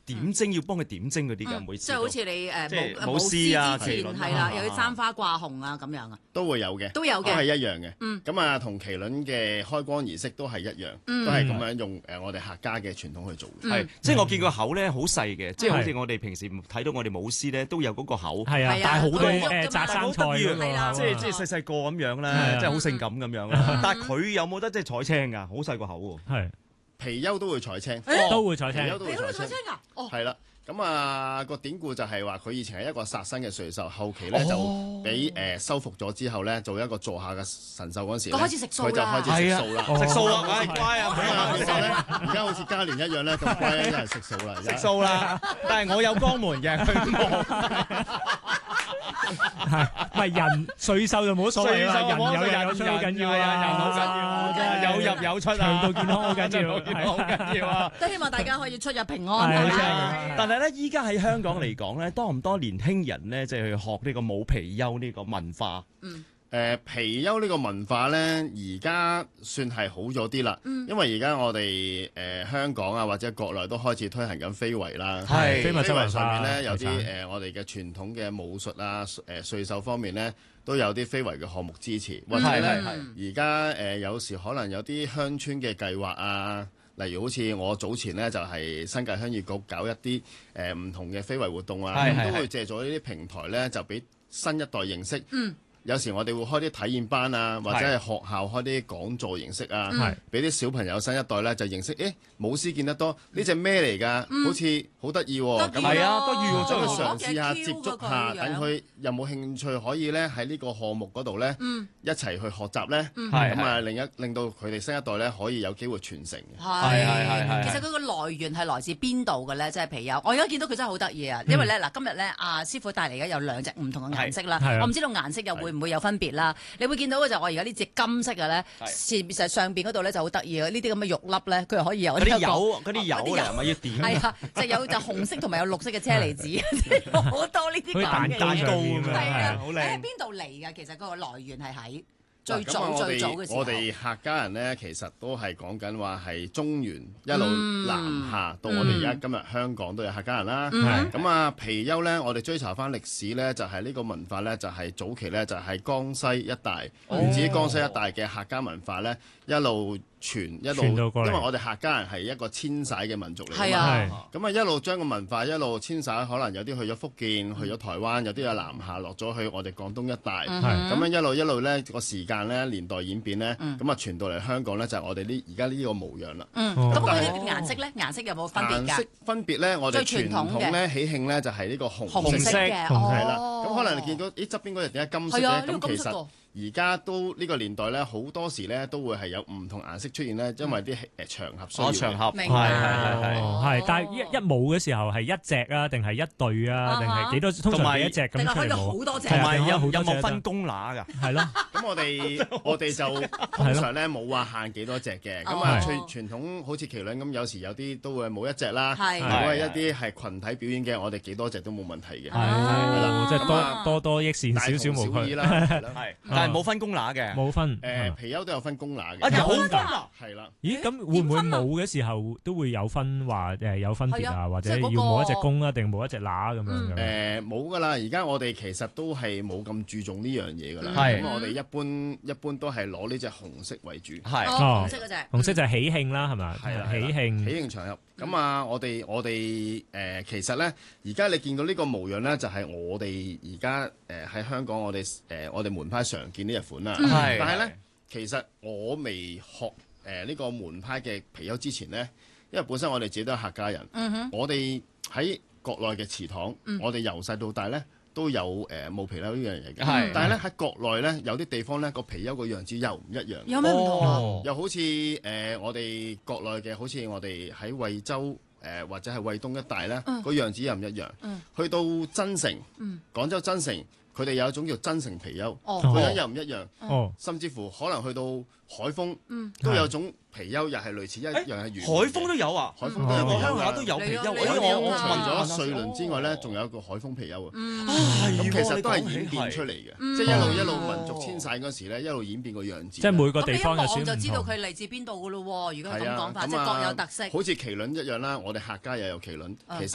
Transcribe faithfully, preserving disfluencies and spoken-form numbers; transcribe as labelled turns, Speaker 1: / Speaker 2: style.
Speaker 1: 點睛要幫佢點睛嗰啲㗎，每次
Speaker 2: 即係好似你誒
Speaker 1: 舞獅啊、麒麟
Speaker 2: 係啦，又要簪花掛紅啊咁樣啊，
Speaker 3: 都會有嘅，
Speaker 2: 都有嘅，
Speaker 3: 都係一樣嘅。
Speaker 2: 嗯，
Speaker 3: 咁啊，同麒麟嘅開光儀式都係一樣，都係咁樣用誒我哋客家嘅傳統去做嘅。
Speaker 1: 係，即係我見個口咧好細嘅，即係好似我哋平時睇到我哋舞獅咧都有嗰個口，
Speaker 4: 係啊，但係好多誒摘生菜
Speaker 1: 㗎，即係即係細細個咁樣咧，即係好性感咁樣啦。但係佢有冇得即係採青㗎？好細個口喎。
Speaker 4: 係。
Speaker 3: 貔貅都會採青，
Speaker 4: 都會採青，
Speaker 3: 貔貅都會採青
Speaker 2: 啊！哦，
Speaker 3: 係啦，咁啊個典故就係話佢以前係一個殺生嘅瑞獸，後期咧就俾誒收服咗之後咧，做一個座下嘅神獸嗰陣時咧，
Speaker 2: 佢開始食素啦，
Speaker 3: 佢就開始食素啦，
Speaker 1: 食素啦，唉乖啊！
Speaker 3: 咁啊，其實咧而家好似嘉年一樣咧，咁乖咧，真係食素啦，
Speaker 1: 食素啦，但係我有肛門嘅，佢冇。
Speaker 4: 係，唔係人歲獸就冇所謂啦，人有人有出好緊要啊，
Speaker 1: 人好緊要啊，有入有出啊，
Speaker 4: 腸道健康好緊要，
Speaker 1: 好緊要啊！
Speaker 2: 都希望大家可以出入平安。
Speaker 1: 但係咧，依家喺香港嚟講咧，多唔多年輕人咧，即係去學呢個舞貔貅呢個文化？
Speaker 2: 嗯。
Speaker 3: 誒貔貅呢個文化咧，而家算係好咗啲啦。嗯、因為而家我哋誒、呃、香港啊，或者國內都開始推行緊非遺啦。
Speaker 4: 係非
Speaker 3: 遺
Speaker 4: 上
Speaker 3: 上面咧有啲誒、呃、我哋嘅傳統嘅武術啊，誒歲獸方面咧都有啲非遺嘅項目支持。或者咧而家誒有時可能有啲鄉村嘅計劃啊，例如好似我早前咧就係、是、新界鄉議局搞一啲誒唔同嘅非遺活動啊，咁都會借咗呢啲平台咧，就俾新一代認識。嗯有時我哋會開啲體驗班啊，或者係學校開啲講座形式啊，俾啲小朋友新一代咧就認識，誒舞獅見得多，呢隻咩嚟㗎？好似好得意喎，咁
Speaker 1: 係啊，都要
Speaker 3: 將佢嘗試下接觸下，等佢有冇興趣可以咧喺呢個項目嗰度咧一齊去學習咧，咁啊另一令到佢哋新一代咧可以有機會傳承。
Speaker 2: 係係係。其實佢個來源係來自邊度嘅咧？即係貔貅。我而家見到佢真係好得意啊，因為咧嗱，今日咧阿師傅帶嚟嘅有兩隻唔同嘅顏色啦，我唔知道顏色又會唔會有分別啦？你會見到嘅就我而家呢隻金色嘅咧，前實上邊嗰度咧就好得意嘅，呢啲咁嘅肉粒咧，佢又可以有
Speaker 1: 嗰啲油，嗰啲油嚟係咪要點？
Speaker 2: 係啊，就有就紅色同埋有綠色嘅車厘子，好多呢啲咁嘅
Speaker 4: 蛋糕
Speaker 2: 嘢。係啊，
Speaker 4: 好
Speaker 2: 靚。喺邊度嚟㗎？其實嗰個來源係喺最早最早嘅時候。
Speaker 3: 我哋客家人咧，其實都係講緊話係中原一路南下到我哋而家今日香港都有客家人啦。咁啊貔貅咧，我哋追查翻歷史咧，就係呢個文化咧，就係早期咧就係江西一帶，源自於江西一帶嘅客家文化咧，一路傳一路，因為我哋客家人係一個遷徙嘅民族嚟㗎嘛。咁啊一路將個文化一路遷徙，可能有啲去咗福建，去咗台灣，有啲有南下落咗去我哋廣東一帶。咁樣一路一路咧個時間咧年代演變咧，咁啊傳到嚟香港咧就係我哋呢而家呢個模樣啦。
Speaker 2: 咁佢啲顏色咧，顏色有冇分別㗎？
Speaker 3: 顏色分別咧，我哋傳統咧喜慶咧就係呢個紅色
Speaker 2: 嘅，
Speaker 3: 係啦。咁可能你見到咦側邊嗰隻點解金色嘅？咁其實而家都呢個年代咧，好多時咧都會係有唔同顏色出現咧，因為啲誒場合需要。
Speaker 1: 場合
Speaker 2: 明
Speaker 1: 係係係
Speaker 4: 係，但係一一舞嘅時候係一隻啊，定係一對啊，定係幾多？通常係一隻咁出嚟舞。
Speaker 2: 好多隻。
Speaker 1: 同埋有有冇分公乸㗎？
Speaker 4: 係咯。
Speaker 3: 咁我哋我哋就通常咧冇話限幾多隻嘅。咁啊傳傳統好似麒麟咁，有時有啲都會冇一隻啦。
Speaker 2: 係。
Speaker 3: 如果係一啲係羣體表演嘅，我哋幾多隻都冇問題嘅。
Speaker 4: 係啦，即係多多多益善，少少無區
Speaker 3: 啦。
Speaker 1: 係，但係冇分公乸嘅。
Speaker 4: 冇分。
Speaker 3: 誒貔貅都有分公乸嘅。
Speaker 1: 啊有分㗎。
Speaker 3: 係啦。
Speaker 4: 咦？咁會唔會舞嘅時候都會有分話誒有分別啊？或者要冇一隻公啊，定冇一隻乸咁樣嘅？
Speaker 3: 誒冇㗎啦！而家我哋其實都係冇咁注重呢樣嘢㗎啦。
Speaker 1: 係。
Speaker 3: 咁我哋一般一般都係攞呢隻紅色為主。
Speaker 1: 係。
Speaker 2: 紅色嗰隻。
Speaker 4: 紅色就係喜慶啦，係咪？
Speaker 3: 係啦。
Speaker 4: 喜慶。
Speaker 3: 喜慶場合。咁啊，我哋我哋誒其實咧，而家你見到呢個模樣咧，就係我哋而家誒喺香港我哋誒我哋門派常見呢隻款啦。係。但係咧，其實我未學誒呢個門派嘅貔貅之前咧，因為本身我哋自己都係客家人，我哋喺國內嘅祠堂，我哋由細到大咧都有誒舞貔貅呢樣嘢嘅。係。但係咧喺國內咧有啲地方咧個貔貅個樣子又唔一樣。
Speaker 2: 有咩唔同啊？
Speaker 3: 又好似誒我哋國內嘅，好似我哋喺惠州誒或者係惠東一帶咧，個樣子又唔一樣。去到增城，廣州增城，佢哋有一種叫增城貔貅，個樣又唔一樣。甚至乎可能去到海豐，都有種貔貅，又係類似一樣嘅圓。
Speaker 1: 海豐都有啊，
Speaker 3: 海豐都有，
Speaker 1: 我鄉下都有貔貅。
Speaker 3: 我我除咗瑞麟之外咧，仲有一個海豐貔貅啊。咁其實都係演變出嚟嘅，即係一路一路民族遷徙嗰時咧，一路演變個樣子。
Speaker 4: 即係每個地方嘅選唔同。
Speaker 2: 咁你一望就知道佢嚟自邊度㗎咯喎？如果係咁講法，即係各有特色。
Speaker 3: 好似麒麟一樣啦，我哋客家又有麒麟，其實